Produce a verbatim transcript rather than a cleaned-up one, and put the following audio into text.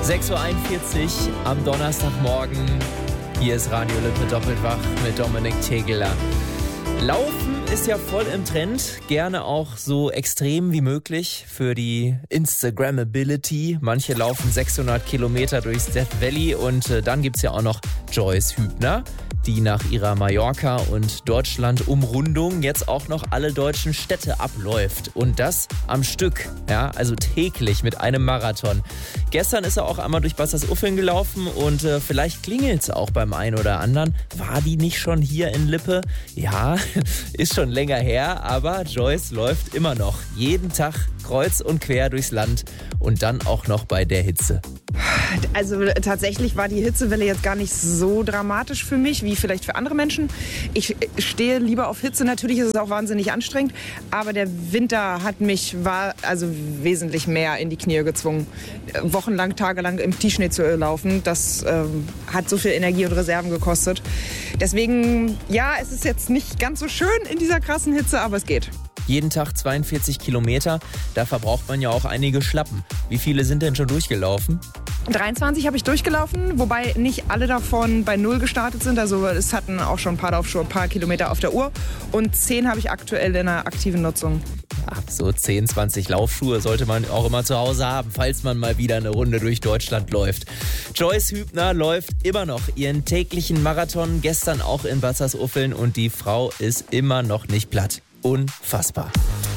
sechs Uhr einundvierzig am Donnerstagmorgen. Hier ist Radio Lippe doppelt wach mit Dominik Tegeler. Laufen ist ja voll im Trend, gerne auch so extrem wie möglich für die Instagrammability. Manche laufen sechshundert Kilometer durchs Death Valley und äh, dann gibt's ja auch noch Joyce Hübner, die nach ihrer Mallorca- und Deutschland-Umrundung jetzt auch noch alle deutschen Städte abläuft. Und das am Stück, ja, also täglich mit einem Marathon. Gestern ist er auch einmal durch Bassersuffeln gelaufen und äh, vielleicht klingelt's auch beim einen oder anderen. War die nicht schon hier in Lippe? Ja, ist schon länger her, aber Joyce läuft immer noch. Jeden Tag kreuz und quer durchs Land und dann auch noch bei der Hitze. Also tatsächlich war die Hitzewelle jetzt gar nicht so dramatisch für mich, wie vielleicht für andere Menschen. Ich stehe lieber auf Hitze. Natürlich ist es auch wahnsinnig anstrengend, aber der Winter hat mich war also wesentlich mehr in die Knie gezwungen. Wochenlang, tagelang im Tiefschnee zu laufen, das ähm, hat so viel Energie und Reserven gekostet. Deswegen, ja, es ist jetzt nicht ganz so schön in dieser krassen Hitze, aber es geht. Jeden Tag zweiundvierzig Kilometer, da verbraucht man ja auch einige Schlappen. Wie viele sind denn schon durchgelaufen? dreiundzwanzig habe ich durchgelaufen, wobei nicht alle davon bei Null gestartet sind. Also es hatten auch schon ein paar Laufschuhe, ein paar Kilometer auf der Uhr. Und zehn habe ich aktuell in der aktiven Nutzung. Ja, so zehn, zwanzig Laufschuhe sollte man auch immer zu Hause haben, falls man mal wieder eine Runde durch Deutschland läuft. Joyce Hübner läuft immer noch ihren täglichen Marathon, gestern auch in Bassersuffeln und die Frau ist immer noch nicht platt. Unfassbar.